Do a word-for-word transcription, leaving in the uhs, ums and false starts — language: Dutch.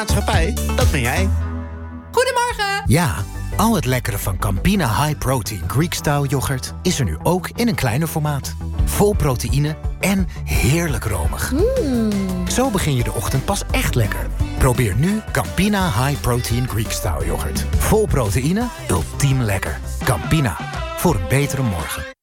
maatschappij, dat ben jij. Goedemorgen! Ja, al het lekkere van Campina High Protein Greek Style yoghurt is er nu ook in een kleiner formaat. Vol proteïne en heerlijk romig. Mm. Zo begin je de ochtend pas echt lekker. Probeer nu Campina High Protein Greek Style yoghurt. Vol proteïne, ultiem lekker. Campina, voor een betere morgen.